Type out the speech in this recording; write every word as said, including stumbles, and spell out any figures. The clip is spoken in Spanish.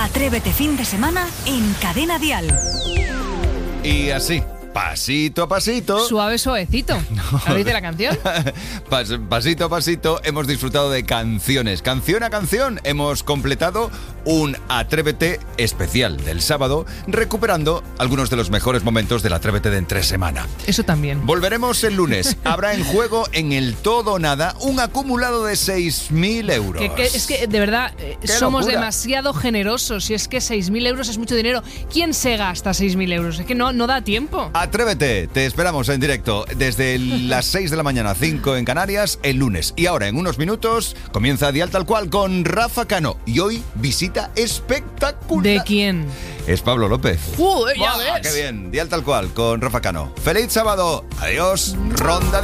Atrévete fin de semana en Cadena Dial. Y así, pasito a pasito. Suave, suavecito. No. ¿Lo dice la canción? Pas, pasito a pasito hemos disfrutado de canciones. Canción a canción hemos completado un Atrévete especial del sábado, recuperando algunos de los mejores momentos del Atrévete de entre semana. Eso también. Volveremos el lunes. Habrá en juego en el todo o nada un acumulado de seis mil euros. Que, que, es que, de verdad, eh, somos locura. demasiado generosos. Y es que seis mil euros es mucho dinero. ¿Quién se gasta seis mil euros? Es que no, no da tiempo. Atrévete, te esperamos en directo desde las seis de la mañana, cinco en Canarias, el lunes. Y ahora, en unos minutos, comienza Dial Tal Cual con Rafa Cano. Y hoy, visita espectacular. ¿De quién? Es Pablo López. ¡Uh, ya ¡Buah, ves! ¡Qué bien! Dial Tal Cual con Rafa Cano. ¡Feliz sábado! ¡Adiós! Ronda